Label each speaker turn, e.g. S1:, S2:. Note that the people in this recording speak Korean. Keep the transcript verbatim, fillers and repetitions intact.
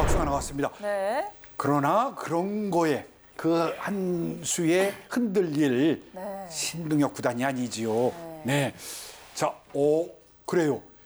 S1: 박수가 나왔습니다.
S2: 네.
S1: 그러나 그런 거에 그 한 수에 흔들릴
S2: 네.
S1: 신동엽 구단이 아니지요. 네. 자, 오, 그래요.